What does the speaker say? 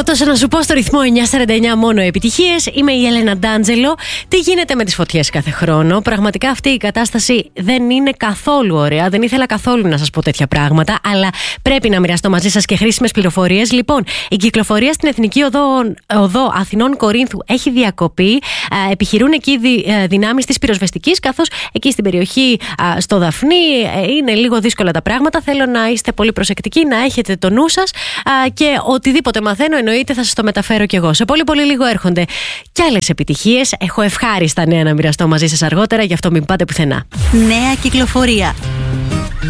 Θέλω τόσο να σου πω στο ρυθμό 949 μόνο επιτυχίες. Είμαι η Έλενα Ντάντζελο. Τι γίνεται με τις φωτιές κάθε χρόνο? Πραγματικά αυτή η κατάσταση δεν είναι καθόλου ωραία. Δεν ήθελα καθόλου να σας πω τέτοια πράγματα, αλλά πρέπει να μοιραστώ μαζί σας και χρήσιμες πληροφορίες. Λοιπόν, η κυκλοφορία στην Εθνική Οδό Αθηνών Κορίνθου έχει διακοπεί. Επιχειρούν εκεί δυνάμεις της πυροσβεστικής, καθώς εκεί στην περιοχή στο Δαφνί είναι λίγο δύσκολα τα πράγματα. Θέλω να είστε πολύ προσεκτικοί, να έχετε το νου σας και οτιδήποτε μαθαίνω εννοείται θα σας το μεταφέρω κι εγώ. Σε πολύ πολύ λίγο έρχονται κι άλλες επιτυχίες. Έχω ευχάριστα νέα να μοιραστώ μαζί σας αργότερα, γι' αυτό μην πάτε πουθενά. Νέα κυκλοφορία.